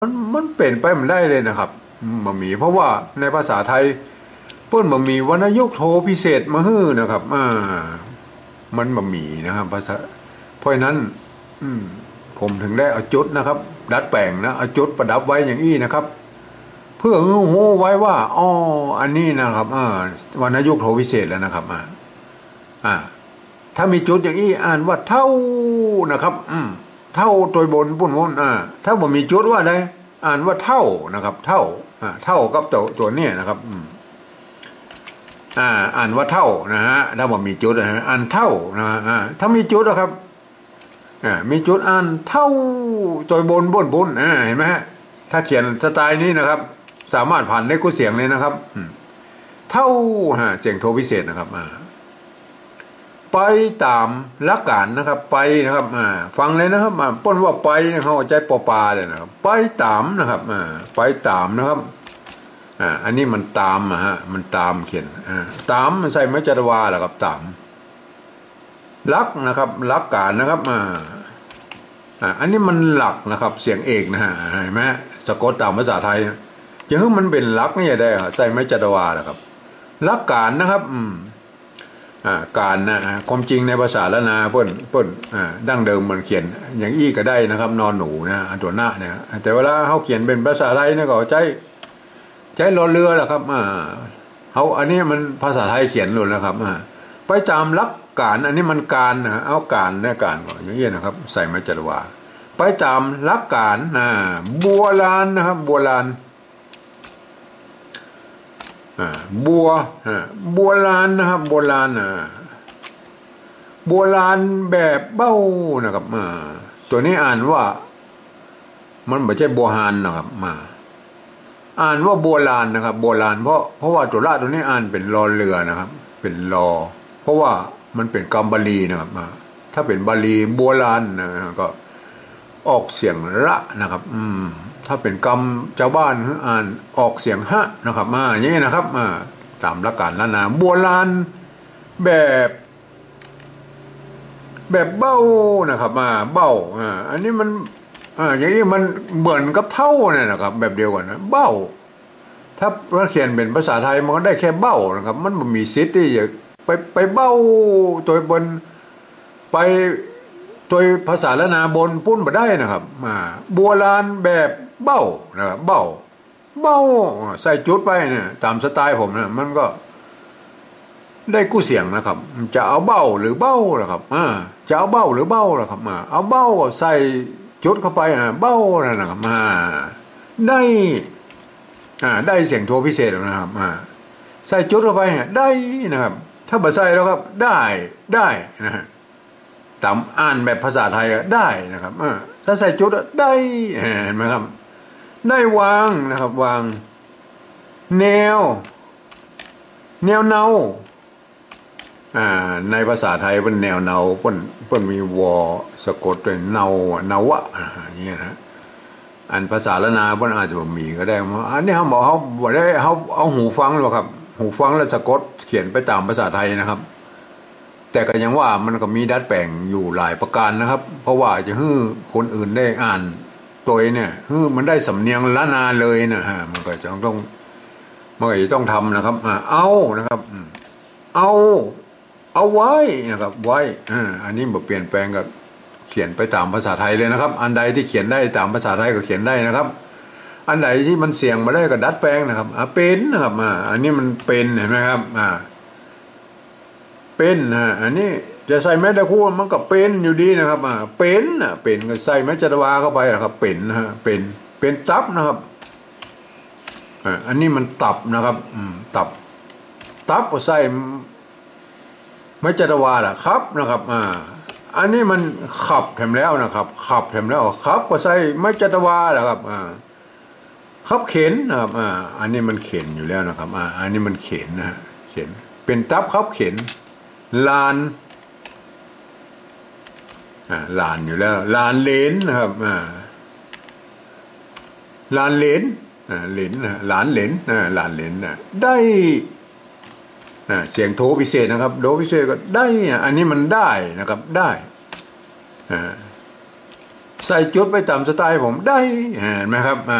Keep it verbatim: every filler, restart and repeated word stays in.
มันมันเป็นไปมันได้เลยนะครับบะหมี่เพราะว่าในภาษาไทยเปิ้นบะหมี่วรรณยุกต์โทพิเศษมาฮื้อนะครับอ่ามันบะหมี่นะครับภาษาเพราะฉะนั้นอืมผมถึงได้เอาจุดนะครับดัดแปลงนะเอาจุดประดับไว้อย่างนี้นะครับเพื่อให้รู้ไว้ว่าอ๋ออันนี้นะครับอ่าวรรณยุกต์โทพิเศษแล้วนะครับอ่าอ่าถ้ามีจุดอย่างนี้อ่านว่าเท่านะครับอืมเท่าตัวบนปุ่นวนอ่าถ้าบ่มีจุดว่าได้อ่านว่าเท่านะครับเท่าอ่าเท่ากับตัวตัวเนี้ยนะครับอืมอ่าอ่านว่าเท่านะฮะถ้าบ่มีจุดนะฮะอ่านเท่านะฮะอ่าถ้ามีจุดนะครับอ่ามีจุดอ่านเท่าตัวบนบนบนอ่าเห็นไหมฮะถ้าเขียนสไตล์นี้นะครับสามารถผ่านได้กู้เสียงเลยนะครับอืมเท่าฮะเสียงโทพิเศษนะครับอ่าไปตามหลักการนะครับไปนะครับอ่าฟังเลยนะครับอ่าป้นว่าไปเนี่ยเขาใจปอปลาเลยนะครับไปตามนะครับอ่าไปตามนะครับอ่าอันนี้มันตามอะฮะมันตามเขียนอ่าตามมันใส่ไม้จัตวาแหละครับตามลักนะครับลักการนะครับอ่าอ่าอันนี้มันหลักนะครับเสียงเอกนะฮะเห็นไหมสะกดตามภาษาไทยจะให้มันเป็นลักนี่ได้ใส่ไม้จัตวาแหละครับลักการนะครับอืมอ่าการนะความจริงในภาษาละนาเปิ้นเปิ้นอ่าดั้งเดิมมันเขียนอย่างอี้ก็ได้นะครับนอนหนูนะอันตัวหน้าเนี่ยแต่เวลาเขาเขียนเป็นภาษาไทยเนี่ยก็ใช้ใช้รอเรือแหละครับอ่าเขาอันนี้มันภาษาไทยเขียนหลุดแล้วครับอ่าไปตามหลักการอันนี้มันการนะเอาการเนี่ยการก่อนอย่างนี้นะครับใส่ไม้จัตวาไปตามหลักการอ่าบัวลานนะครับบัวลานบัวบัวลานนะครับบัวลานอ่าบัวลานแบบเบ้านะครับอ่าตัวนี้อ่านว่ามันไม่ใช่บัวฮานนะครับมาอ่านว่าบัวลานนะครับบัวลานเพราะเพราะว่าตัวละตัวนี้อ่านเป็นรอเรือนะครับเป็นรอเพราะว่ามันเป็นกรรมบาลีนะครับมาถ้าเป็นบาลีบัวลานนะก็ออกเสียงละนะครับอืมถ้าเป็นกรรมเจ้าบ้านอ่านออกเสียงฮะนะครับมาอย่างนี้นะครับมาตามหลักการละนาบัวลานแบบแบบเบ้านะครับมาเบ้าอ่าอันนี้มันอ่าอย่างนี้มันเหมือนกับเท่าเนี่ยนะครับแบบเดียวกันนะเบ้าถ้าเราเขียนเป็นภาษาไทยมันก็ได้แค่เบ้านะครับมันไม่มีสิทธิ์ที่จะไปไปเบ้าตัวบนไปตัวภาษาละนาบนปุ้นมาได้นะครับมาบัวลานแบบเบ้านะครับเบ้าเบ้าใส่จุดไปเนี่ยตามสไตล์ผมนะมันก็ได้กู้เสียงนะครับจะเอาเบ้าหรือเบ้าล่ะครับอ่าจะเอาเบ้าหรือเบ้าล่ะครับมาเอาเบ้าใส่จุดเข้าไปอ่ะเบ้านั่นนะครับมาได้อ่าได้เสียงโทพิเศษนะครับอ่าใส่จุดเข้าไปได้นะครับถ้าบ่ใส่แล้วครับได้ได้นะฮะตามอ่านแบบภาษาไทยได้นะครับอ่าถ้าใส่จุดได้เห็นไหมครับได้วางนะครับวางแนวแนวเนาอ่าในภาษาไทยเป็นแนวเนาเปิ้นเปิ้นมีวอสะกดเป็นเนาเนาวะอย่างเงี้ยนะอันภาษาละนาเปิ้นอาจจะบ่มีก็ได้อันนี้เฮาบอกเฮาบ่ได้เฮาเอาหูฟังหรอกครับหูฟังแล้วสะกดเขียนไปตามภาษาไทยนะครับแต่ก็ยังว่ามันก็มีดัดแปลงอยู่หลายประการนะครับเพราะว่าจะให้คนอื่นได้อ่านตัวเนี่ยให้มันได้สำเนียงละนาเลยนะฮะมันก็จะต้องมันก็จะต้องทำนะครับอ่าเอานะครับเอาเอาไว้นะครับไว้อ่าอันนี้บ่เปลี่ยนแปลงกับเขียนไปตามภาษาไทยเลยนะครับอันใดที่เขียนได้ตามภาษาไทยก็เขียนได้นะครับอันใดที่มันเสี่ยงมาได้ก็ดัดแปลงนะครับอ่าเป็นนะครับอ่าอันนี้มันเป็นเห็นไหมครับอ่าเป็นฮะอันนี้จะใส่แม้แต่คู่มันก็เป็นอยู่ดีนะครับอ่าเป็นอ่ะเป็นก็ใส่แม้จัตวาเข้าไปนะครับเป็นนะฮะเป็นเป็นตับนะครับอ่าอันนี้มันตับนะครับอืมตับตับก็ใส่ไม่จัตวาล่ะครับนะครับอ่าอันนี้มันขับแถมแล้วนะครับขับแถมแล้วครับก็ใส่ไม่จัตวาล่ะครับอ่าขับเข็นนะครับอ่าอันนี้มันเข็นอยู่แล้วนะครับอ่าอันนี้มันเข็นนะฮะเข็นเป็นตับขับเข็นลานอ่าลานอยู่แล้วลานเลนนะครับอ่าลานเลนอ่าเลนนะลานเลนอ่าลานเลนนะได้เสียงโทพิเศษนะครับโดพิเศษก็ได้อันนี้มันได้นะครับได้ใส่จุดไปตามสไตล์ผมได้เห็นไหมครับ